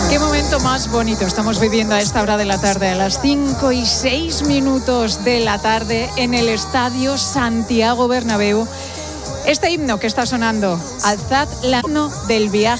Qué momento más bonito estamos viviendo a esta hora de la tarde, a las 5:06 de la tarde, en el Estadio Santiago Bernabéu. Este himno que está sonando, Alzad la mano del viaje.